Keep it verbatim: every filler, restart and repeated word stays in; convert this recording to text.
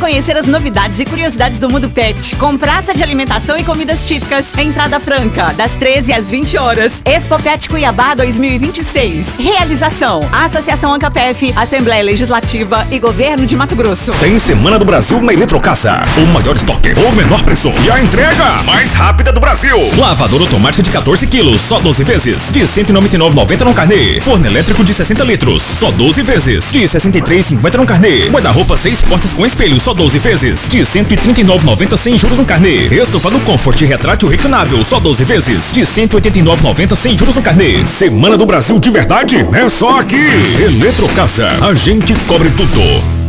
conhecer as novidades e curiosidades do mundo pet, com praça de alimentação e comidas típicas. Entrada franca, das treze às vinte horas. Expo Pet Cuiabá dois mil e vinte e seis. Realização: Associação Ancapef, Assembleia Legislativa e Governo de Mato Grosso. Tem Semana do Brasil na Eletrocasa. O maior estoque, o menor preço e a entrega mais rápida do Brasil. Lavadora automática de quatorze quilos, só doze vezes, de cento e noventa e nove reais e noventa centavos no carnê. Forno elétrico de sessenta litros, só doze vezes, de sessenta e três reais e cinquenta centavos no carnê. Guarda-roupa seis portas com espelho, só doze vezes, de cento e trinta e nove reais e noventa centavos sem juros no carnê. Estofado Comfort retrátil reclinável, só doze vezes, de cento e oitenta e nove reais e noventa centavos sem juros no carnê. Semana do Brasil de verdade é só aqui. Eletrocasa, a gente cobre tudo.